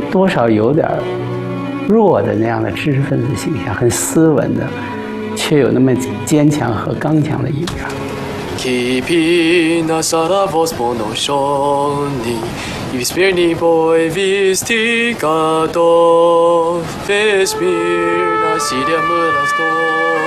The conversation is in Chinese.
多少有点弱的那样的知识分子形象，很斯文的，却有那么坚强和刚强的一面。 Kipina saravos monoshoni, Vismirni boy vistigato, Vesmirna sidia murasto.